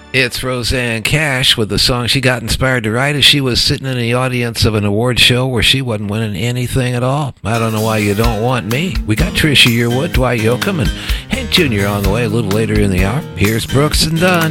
It's Roseanne Cash with the song she got inspired to write as she was sitting in the audience of an award show where she wasn't winning anything at all. I don't know why you don't want me. We got Trisha Yearwood, Dwight Yoakam, and Hank Jr. on the way a little later in the hour. Here's Brooks and Dunn.